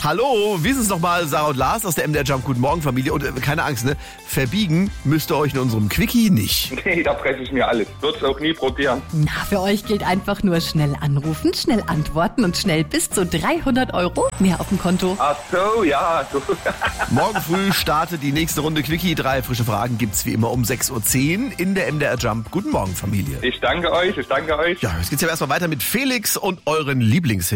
Hallo, wir sind's nochmal, Sarah und Lars aus der MDR Jump. Guten Morgen, Familie. Und keine Angst, ne? Verbiegen müsst ihr euch in unserem Quickie nicht. Nee, da breche ich mir alles. Würd's auch nie probieren. Na, für euch gilt einfach nur schnell anrufen, schnell antworten und schnell bis zu 300 € mehr auf dem Konto. Ach so, ja. So. Morgen früh startet die nächste Runde Quickie. 3 frische Fragen gibt's wie immer um 6:10 Uhr in der MDR Jump. Guten Morgen, Familie. Ich danke euch. Ja, jetzt geht's ja erstmal weiter mit Felix und euren Lieblingshits.